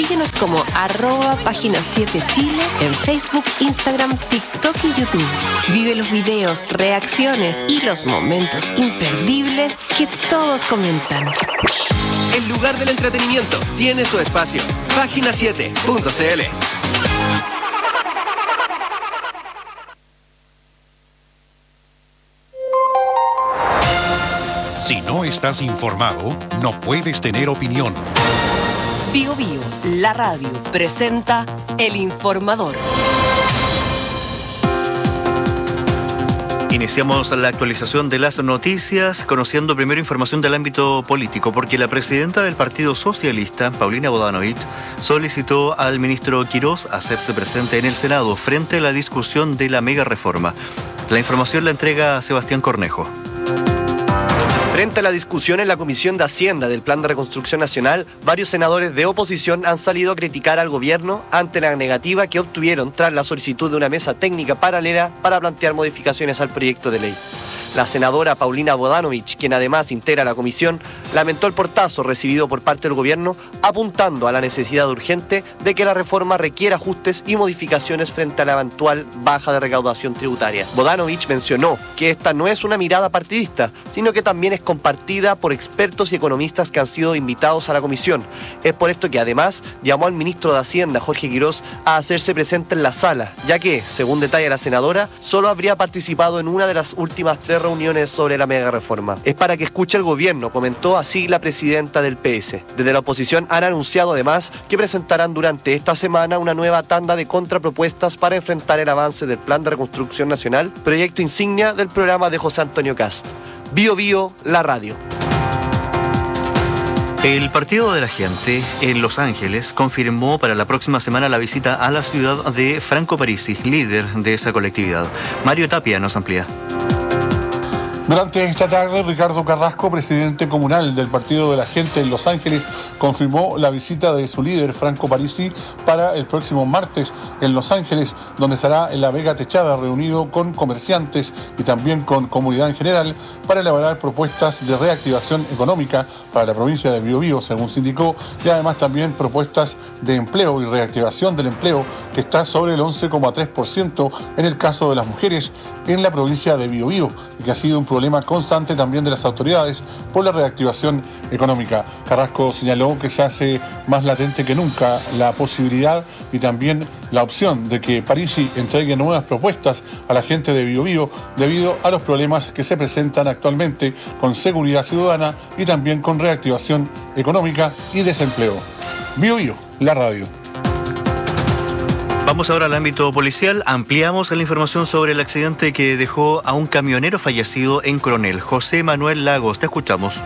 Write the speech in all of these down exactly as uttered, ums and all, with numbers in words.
Síguenos como arroba página siete Chile en Facebook, Instagram, TikTok y YouTube. Vive los videos, reacciones y los momentos imperdibles que todos comentan. El lugar del entretenimiento tiene su espacio. página siete punto cl. Si no estás informado, no puedes tener opinión. Bio Bio, la radio, presenta El Informador. Iniciamos la actualización de las noticias, conociendo primero información del ámbito político, porque la presidenta del Partido Socialista, Paulina Bodanovich, solicitó al ministro Quirós hacerse presente en el Senado frente a la discusión de la mega reforma. La información la entrega Sebastián Cornejo. Frente a la discusión en la Comisión de Hacienda del Plan de Reconstrucción Nacional, varios senadores de oposición han salido a criticar al gobierno ante la negativa que obtuvieron tras la solicitud de una mesa técnica paralela para plantear modificaciones al proyecto de ley. La senadora Paulina Bodanovich, quien además integra la comisión, lamentó el portazo recibido por parte del gobierno, apuntando a la necesidad urgente de que la reforma requiera ajustes y modificaciones frente a la eventual baja de recaudación tributaria. Bodanovich mencionó que esta no es una mirada partidista, sino que también es compartida por expertos y economistas que han sido invitados a la comisión. Es por esto que además llamó al ministro de Hacienda, Jorge Quirós, a hacerse presente en la sala, ya que, según detalla la senadora, solo habría participado en una de las últimas tres reuniones sobre la mega reforma. Es para que escuche el gobierno, comentó así la presidenta del P S. Desde la oposición han anunciado además que presentarán durante esta semana una nueva tanda de contrapropuestas para enfrentar el avance del Plan de Reconstrucción Nacional, proyecto insignia del programa de José Antonio Kast. Bio Bio, la radio. El Partido de la Gente en Los Ángeles confirmó para la próxima semana la visita a la ciudad de Franco Parisi, líder de esa colectividad. Mario Tapia nos amplía. Durante esta tarde, Ricardo Carrasco, presidente comunal del Partido de la Gente en Los Ángeles, confirmó la visita de su líder, Franco Parisi, para el próximo martes en Los Ángeles, donde estará en la Vega Techada reunido con comerciantes y también con comunidad en general para elaborar propuestas de reactivación económica para la provincia de Biobío, según se indicó, y además también propuestas de empleo y reactivación del empleo, que está sobre el once coma tres por ciento en el caso de las mujeres en la provincia de Biobío, y que ha sido un problema problema constante también de las autoridades por la reactivación económica. Carrasco señaló que se hace más latente que nunca la posibilidad y también la opción de que Parisi entregue nuevas propuestas a la gente de Biobío debido a los problemas que se presentan actualmente con seguridad ciudadana y también con reactivación económica y desempleo. Biobío, la radio. Vamos ahora al ámbito policial. Ampliamos la información sobre el accidente que dejó a un camionero fallecido en Coronel. José Manuel Lagos, te escuchamos.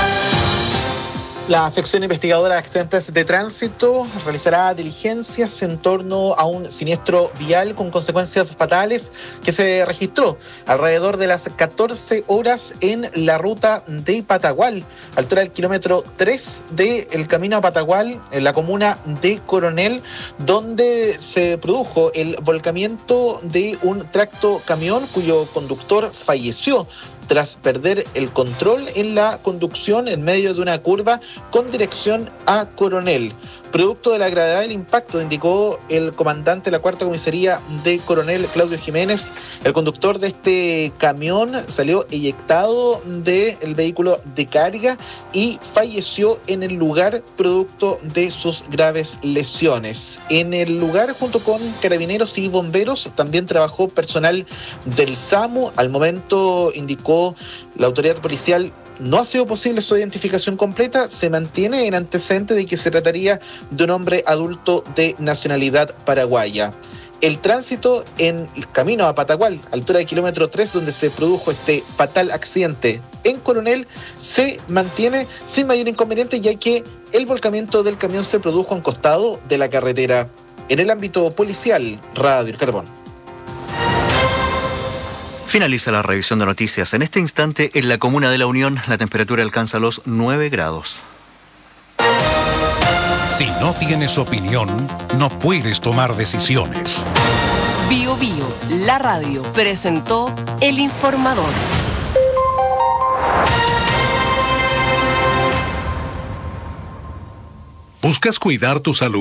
La sección investigadora de accidentes de tránsito realizará diligencias en torno a un siniestro vial con consecuencias fatales que se registró alrededor de las catorce horas en la ruta de Patagual, altura del kilómetro tres del camino a Patagual, en la comuna de Coronel, donde se produjo el volcamiento de un tracto camión cuyo conductor falleció tras perder el control en la conducción en medio de una curva con dirección a Coronel. Producto de la gravedad del impacto, indicó el comandante de la cuarta comisaría de Coronel, Claudio Jiménez, el conductor de este camión salió eyectado del vehículo de carga y falleció en el lugar producto de sus graves lesiones. En el lugar, junto con carabineros y bomberos, también trabajó personal del SAMU. Al momento, indicó la autoridad policial, no ha sido posible su identificación completa. Se mantiene en antecedente de que se trataría de un hombre adulto de nacionalidad paraguaya. El tránsito en el camino a Patagual, altura de kilómetro tres, donde se produjo este fatal accidente en Coronel, se mantiene sin mayor inconveniente, ya que el volcamiento del camión se produjo a un costado de la carretera. En el ámbito policial, Radio El Carbón. Finaliza la revisión de noticias. En este instante, en la comuna de La Unión, la temperatura alcanza los nueve grados. Si no tienes opinión, no puedes tomar decisiones. Bio Bio, la radio, presentó El Informador. ¿Buscas cuidar tu salud?